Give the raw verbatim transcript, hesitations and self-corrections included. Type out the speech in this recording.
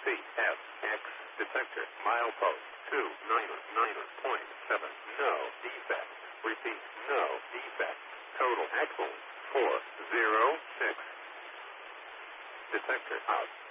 C F X detector milepost two nine nine point seven. No defect. Repeat, no defect. Total excellent four zero six. Detector out.